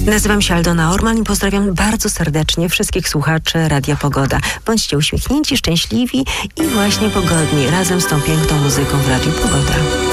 Nazywam się Aldona Orman i pozdrawiam bardzo serdecznie wszystkich słuchaczy Radia Pogoda. Bądźcie uśmiechnięci, szczęśliwi i właśnie pogodni razem z tą piękną muzyką w Radiu Pogoda.